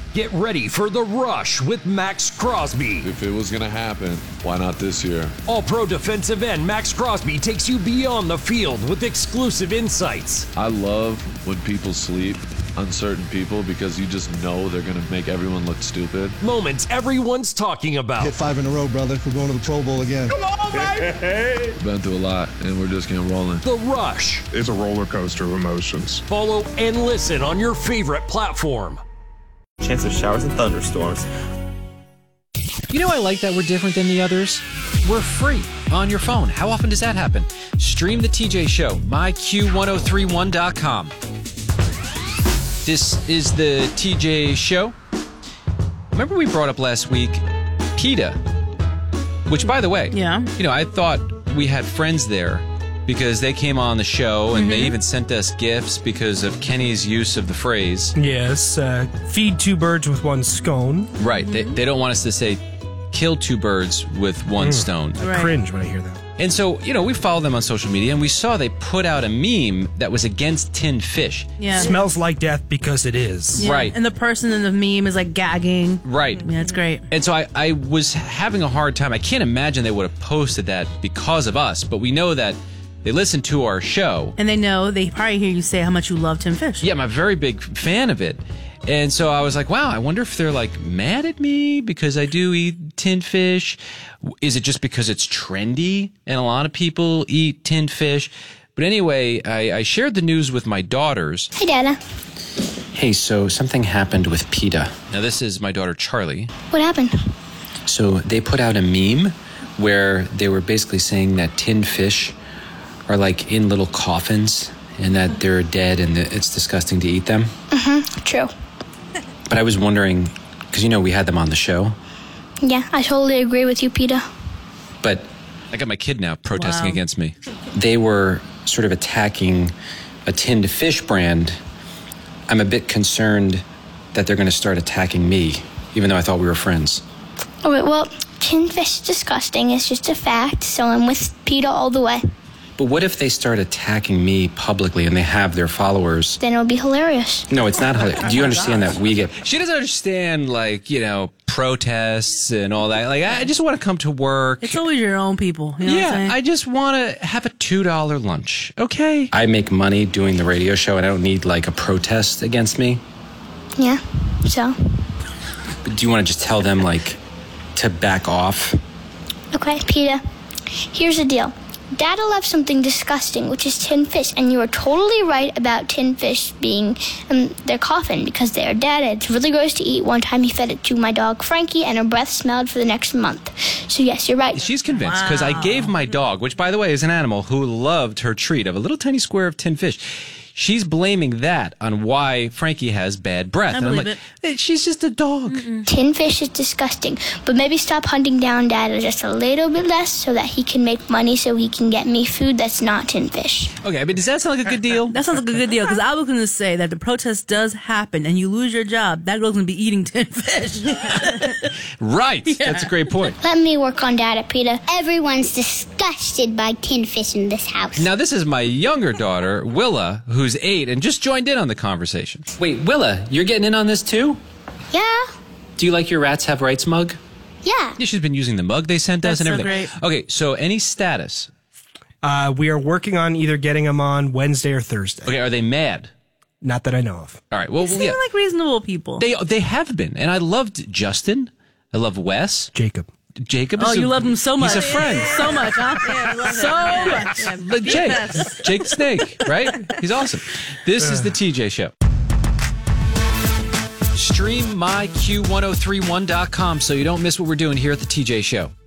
Get ready for The Rush with Max Crosby. If it was going to happen, why not this year? All-Pro defensive end Max Crosby takes you beyond the field with exclusive insights. I love when people sleep on certain people because you just know they're going to make everyone look stupid. Moments everyone's talking about. Hit 5 in a row, brother. We're going to the Pro Bowl again. Come on, baby! Been through a lot, and we're just getting rolling. The Rush. It's a roller coaster of emotions. Follow and listen on your favorite platform. Chance of showers and thunderstorms. You know, I like that we're different than the others. We're free on your phone. How often does that happen? Stream the TJ Show, myq1031.com. This is the TJ Show. Remember we brought up last week PETA, which, by the way, I thought we had friends there because they came on the show and they even sent us gifts because of Kenny's use of the phrase. Yes, feed two birds with one scone. Right. They don't want us to say kill two birds with one stone. I cringe when I hear that. And so, we follow them on social media, and we saw they put out a meme that was against tinned fish. Yeah. Smells like death because it is. Yeah. Right. And the person in the meme is like gagging. Right. Yeah, it's great. And so I was having a hard time. I can't imagine they would have posted that because of us, but we know that they listen to our show. And they probably hear you say how much you love tinned fish. Yeah, I'm a very big fan of it. And so I was like, wow, I wonder if they're like mad at me because I do eat tinned fish. Is it just because it's trendy and a lot of people eat tinned fish? But anyway, I shared the news with my daughters. Hi, Dada. Hey, so something happened with PETA. Now, this is my daughter, Charlie. What happened? So they put out a meme where they were basically saying that tinned fish are like in little coffins and that they're dead and that it's disgusting to eat them. True. But I was wondering, because we had them on the show. Yeah, I totally agree with you, PETA. But I got my kid now protesting Wow. against me. They were sort of attacking a tinned fish brand. I'm a bit concerned that they're going to start attacking me, even though I thought we were friends. All right, well, tinned fish is disgusting. It's just a fact, so I'm with PETA all the way. But what if they start attacking me publicly and they have their followers? Then it'll be hilarious. No, it's not hilarious. Do you understand that we get... She doesn't understand, protests and all that. Like, I just want to come to work. It's always your own people. You know what I'm saying? I just want to have a $2 lunch, okay? I make money doing the radio show, and I don't need, a protest against me. Yeah, so? But do you want to just tell them, to back off? Okay, PETA, here's the deal. Dada loves something disgusting, which is tinned fish, and you are totally right about tinned fish being their coffin because they are dead. It's really gross to eat. One time he fed it to my dog Frankie, and her breath smelled for the next month. So yes, you're right. She's convinced because I gave my dog, which by the way is an animal who loved her treat of a little tiny square of tinned fish. She's blaming that on why Frankie has bad breath. I believe she's just a dog. Tinned fish is disgusting, but maybe stop hunting down Dada just a little bit less so that he can make money so he can get me food that's not tinned fish. Okay, does that sound like a good deal? That sounds like a good deal, because I was going to say that the protest does happen and you lose your job, that girl's going to be eating tinned fish. Right. Yeah. That's a great point. Let me work on Dada, PETA. Everyone's disgusted by tinned fish in this house. Now, this is my younger daughter, Willa, who's 8 and just joined in on the conversation. Wait, Willa, you're getting in on this too? Yeah. Do you like your Rats Have Rights mug? Yeah. Yeah, she's been using the mug they sent us and so everything. great. Okay, so any status? We are working on either getting them on Wednesday or Thursday. Okay, are they mad? Not that I know of. All right, well, They seem like reasonable people. They have been, and I loved Justin. I love Wes. Jacob. Oh, you love him so much. He's a friend. So much, huh? Yeah, so much. Like Jake the Snake, right? He's awesome. This is the TJ Show. Stream myq1031.com so you don't miss what we're doing here at the TJ Show.